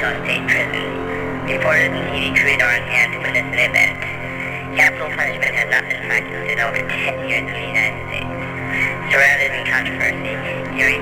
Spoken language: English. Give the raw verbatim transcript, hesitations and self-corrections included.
Arkansas State Prison. Reporters and T V crews are on hand to witness an event. Capital punishment has not been practiced in over ten years in the United States. Surrounded in controversy, Erie